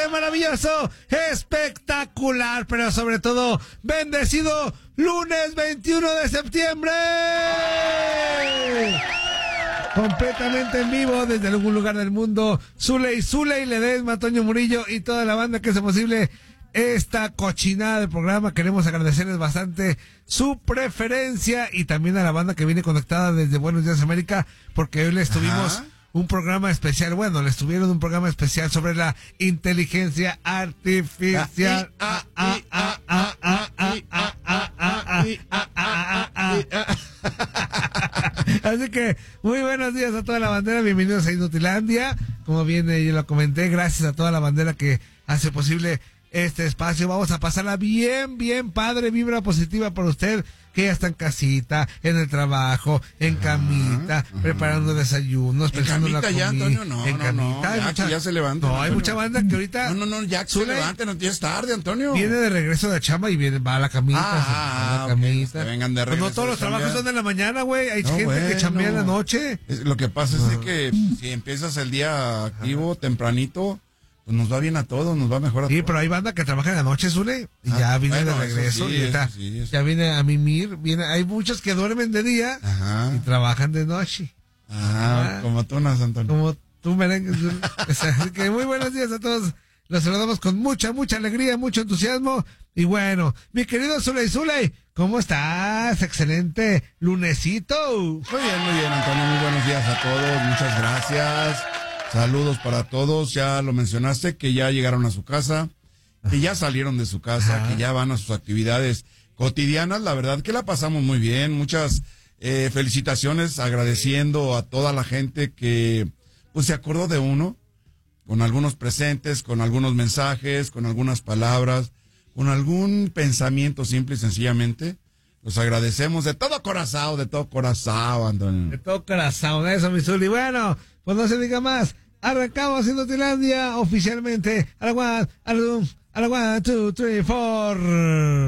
maravilloso, espectacular, pero sobre todo bendecido lunes 21 de septiembre. Completamente en vivo desde algún lugar del mundo, Zuley Ledesma, Toño Murillo y toda la banda que hace posible esta cochinada del programa. Queremos agradecerles bastante su preferencia y también a la banda que viene conectada desde Buenos Días América, porque hoy les tuvimos un programa especial. Bueno, les tuvieron un programa especial sobre la inteligencia artificial. Así que muy buenos días a toda la bandera, bienvenidos a Inutilandia. Como bien yo lo comenté, gracias a toda la bandera que hace posible este espacio. Vamos a pasarla bien padre, vibra positiva por usted que ya está en casita, en el trabajo, en camita, preparando desayunos, pensando en la comida. En camita ya, Antonio, en camita, ya se levanta. No, hay mucha banda que ahorita... No, ya que se levante, no es tarde, Antonio. Viene de regreso de chamba y va a la camita. a la camita. Okay, vengan de regreso. Pues no todos los trabajos son de la mañana, güey. Hay gente que chambea en la noche. Lo que pasa es que si empiezas el día activo, tempranito, pues nos va bien a todos, nos va mejor a todos. Sí, pero hay banda que trabaja en la noche, Zule, y ya viene de regreso, sí, y está, ya viene a mimir, hay muchos que duermen de día y trabajan de noche. Como tú, Antonio. Como tú, merengue. Así que muy buenos días a todos. Los saludamos con mucha alegría, mucho entusiasmo. Y bueno, mi querido Zuley, ¿cómo estás? Excelente lunesito. Muy bien, Antonio, muy buenos días a todos, muchas gracias. Saludos para todos, ya lo mencionaste, que ya llegaron a su casa, que ya salieron de su casa, que ya van a sus actividades cotidianas. La verdad que la pasamos muy bien, muchas felicitaciones, agradeciendo a toda la gente que pues se acordó de uno, con algunos presentes, con algunos mensajes, con algunas palabras, con algún pensamiento simple y sencillamente. Los agradecemos de todo corazón, Antonio. De todo corazón, eso, mi Zuli. Bueno, pues no se diga más. Arrancamos Inutilandia oficialmente. A la 1, 2, 3, 4.